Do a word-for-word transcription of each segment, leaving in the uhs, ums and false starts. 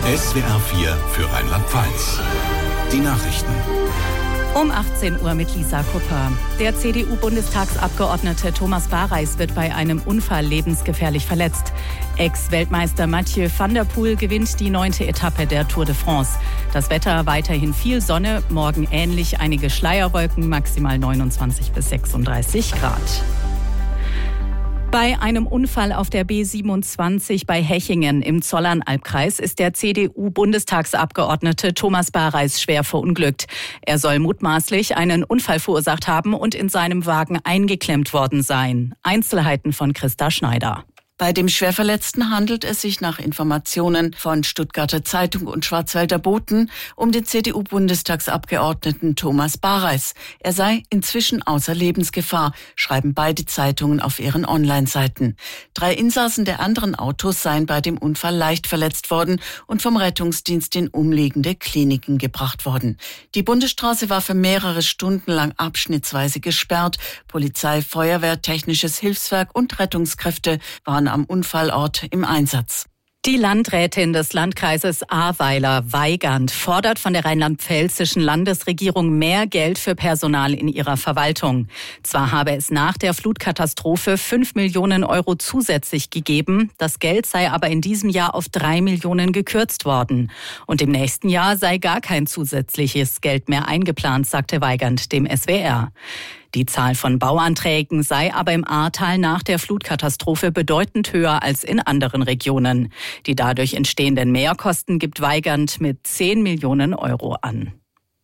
S W R vier für Rheinland-Pfalz. Die Nachrichten. Um achtzehn Uhr mit Lisa Kupper. Der C D U-Bundestagsabgeordnete Thomas Bareis wird bei einem Unfall lebensgefährlich verletzt. Ex-Weltmeister Mathieu van der Poel gewinnt die neunte Etappe der Tour de France. Das Wetter weiterhin viel Sonne, morgen ähnlich einige Schleierwolken, maximal neunundzwanzig bis sechsunddreißig Grad. Bei einem Unfall auf der B siebenundzwanzig bei Hechingen im Zollernalbkreis ist der C D U-Bundestagsabgeordnete Thomas Bareis schwer verunglückt. Er soll mutmaßlich einen Unfall verursacht haben und in seinem Wagen eingeklemmt worden sein. Einzelheiten von Christa Schneider. Bei dem Schwerverletzten handelt es sich nach Informationen von Stuttgarter Zeitung und Schwarzwälder Boten um den C D U-Bundestagsabgeordneten Thomas Bareis. Er sei inzwischen außer Lebensgefahr, schreiben beide Zeitungen auf ihren Online-Seiten. Drei Insassen der anderen Autos seien bei dem Unfall leicht verletzt worden und vom Rettungsdienst in umliegende Kliniken gebracht worden. Die Bundesstraße war für mehrere Stunden lang abschnittsweise gesperrt. Polizei, Feuerwehr, Technisches Hilfswerk und Rettungskräfte waren am Unfallort im Einsatz. Die Landrätin des Landkreises Ahrweiler, Weigand, fordert von der rheinland-pfälzischen Landesregierung mehr Geld für Personal in ihrer Verwaltung. Zwar habe es nach der Flutkatastrophe fünf Millionen Euro zusätzlich gegeben, das Geld sei aber in diesem Jahr auf drei Millionen gekürzt worden. Und im nächsten Jahr sei gar kein zusätzliches Geld mehr eingeplant, sagte Weigand dem S W R. Die Zahl von Bauanträgen sei aber im Ahrtal nach der Flutkatastrophe bedeutend höher als in anderen Regionen. Die dadurch entstehenden Mehrkosten gibt Weigand mit zehn Millionen Euro an.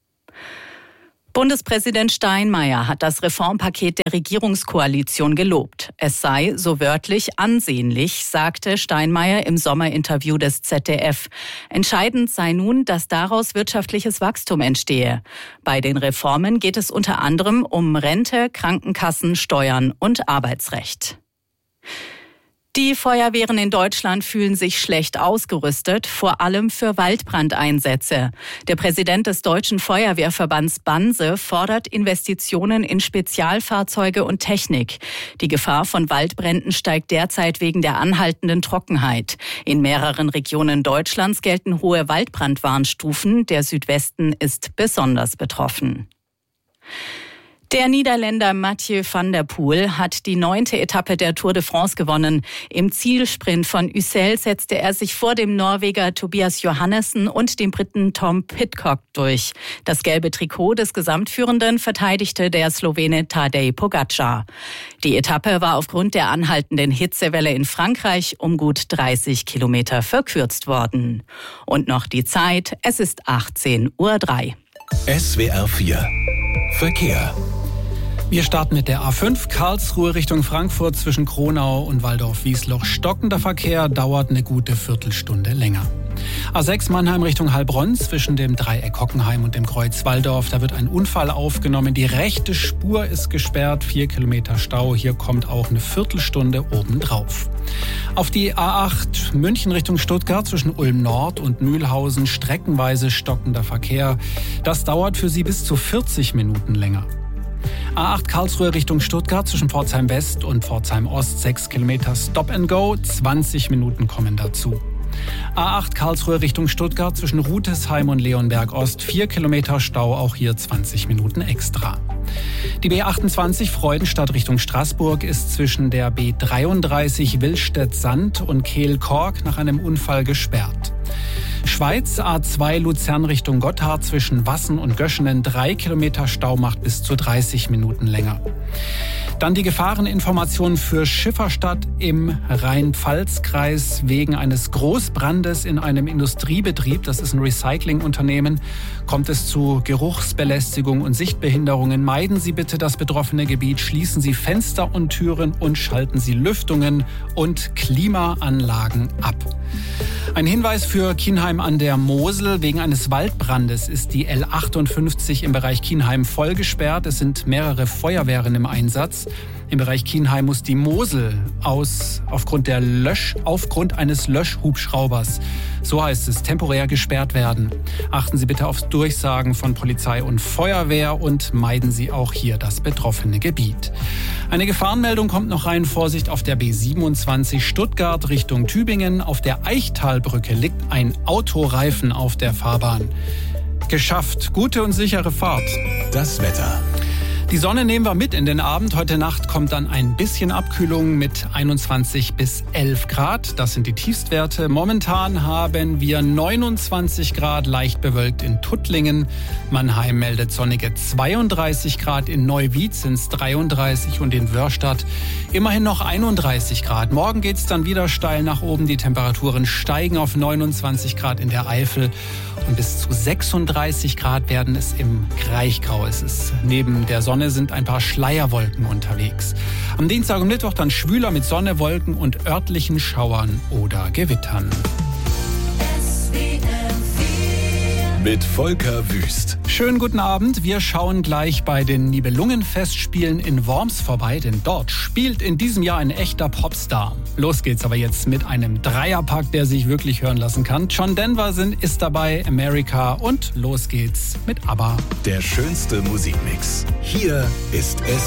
Bundespräsident Steinmeier hat das Reformpaket der Regierungskoalition gelobt. Es sei, so wörtlich, ansehnlich, sagte Steinmeier im Sommerinterview des Z D F. Entscheidend sei nun, dass daraus wirtschaftliches Wachstum entstehe. Bei den Reformen geht es unter anderem um Rente, Krankenkassen, Steuern und Arbeitsrecht. Die Feuerwehren in Deutschland fühlen sich schlecht ausgerüstet, vor allem für Waldbrandeinsätze. Der Präsident des Deutschen Feuerwehrverbands Banse fordert Investitionen in Spezialfahrzeuge und Technik. Die Gefahr von Waldbränden steigt derzeit wegen der anhaltenden Trockenheit. In mehreren Regionen Deutschlands gelten hohe Waldbrandwarnstufen. Der Südwesten ist besonders betroffen. Der Niederländer Mathieu van der Poel hat die neunte Etappe der Tour de France gewonnen. Im Zielsprint von Ussel setzte er sich vor dem Norweger Tobias Johannessen und dem Briten Tom Pidcock durch. Das gelbe Trikot des Gesamtführenden verteidigte der Slowene Tadej Pogačar. Die Etappe war aufgrund der anhaltenden Hitzewelle in Frankreich um gut dreißig Kilometer verkürzt worden. Und noch die Zeit, es ist achtzehn Uhr drei. S W R vier Verkehr. Wir starten mit der A fünf Karlsruhe Richtung Frankfurt zwischen Kronau und Waldorf-Wiesloch. Stockender Verkehr dauert eine gute Viertelstunde länger. A sechs Mannheim Richtung Heilbronn zwischen dem Dreieck Hockenheim und dem Kreuz Walldorf. Da wird ein Unfall aufgenommen. Die rechte Spur ist gesperrt. Vier Kilometer Stau. Hier kommt auch eine Viertelstunde obendrauf. Auf die A acht München Richtung Stuttgart zwischen Ulm Nord und Mühlhausen streckenweise stockender Verkehr. Das dauert für Sie bis zu vierzig Minuten länger. A acht Karlsruhe Richtung Stuttgart zwischen Pforzheim West und Pforzheim Ost sechs Kilometer Stop and Go, zwanzig Minuten kommen dazu. A acht Karlsruhe Richtung Stuttgart zwischen Rutesheim und Leonberg Ost vier Kilometer Stau, auch hier zwanzig Minuten extra. Die B achtundzwanzig Freudenstadt Richtung Straßburg ist zwischen der B dreiunddreißig Willstedt-Sand und Kehl-Kork nach einem Unfall gesperrt. Schweiz A zwei Luzern Richtung Gotthard zwischen Wassen und Göschenen drei Kilometer Stau, macht bis zu dreißig Minuten länger. Dann die Gefahreninformation für Schifferstadt im Rhein-Pfalz-Kreis wegen eines Großbrandes in einem Industriebetrieb. Das ist ein Recyclingunternehmen. Kommt es zu Geruchsbelästigung und Sichtbehinderungen, meiden Sie bitte das betroffene Gebiet, schließen Sie Fenster und Türen und schalten Sie Lüftungen und Klimaanlagen ab. Ein Hinweis für Kienheim an der Mosel. Wegen eines Waldbrandes ist die L achtundfünfzig im Bereich Kienheim voll gesperrt. Es sind mehrere Feuerwehren im Einsatz. Im Bereich Kienheim muss die Mosel aus, aufgrund, der Lösch, aufgrund eines Löschhubschraubers, so heißt es, temporär gesperrt werden. Achten Sie bitte auf Durchsagen von Polizei und Feuerwehr und meiden Sie auch hier das betroffene Gebiet. Eine Gefahrenmeldung kommt noch rein. Vorsicht auf der B siebenundzwanzig Stuttgart Richtung Tübingen. Auf der Eichtalbrücke liegt ein Autoreifen auf der Fahrbahn. Geschafft. Gute und sichere Fahrt. Das Wetter. Die Sonne nehmen wir mit in den Abend. Heute Nacht kommt dann ein bisschen Abkühlung mit einundzwanzig bis elf Grad. Das sind die Tiefstwerte. Momentan haben wir neunundzwanzig Grad, leicht bewölkt in Tuttlingen. Mannheim meldet sonnige zweiunddreißig Grad. In Neuwied sind es dreiunddreißig und in Wörstadt immerhin noch einunddreißig Grad. Morgen geht es dann wieder steil nach oben. Die Temperaturen steigen auf neunundzwanzig Grad in der Eifel. Und bis zu sechsunddreißig Grad werden es im Kraichgau. Es ist neben der Sonne sind ein paar Schleierwolken unterwegs. Am Dienstag und Mittwoch dann schwüler mit Sonne, Wolken und örtlichen Schauern oder Gewittern. Mit Volker Wüst. Schönen guten Abend. Wir schauen gleich bei den Nibelungenfestspielen in Worms vorbei, denn dort spielt in diesem Jahr ein echter Popstar. Los geht's aber jetzt mit einem Dreierpack, der sich wirklich hören lassen kann. John Denver ist dabei, America und los geht's mit ABBA. Der schönste Musikmix. Hier ist es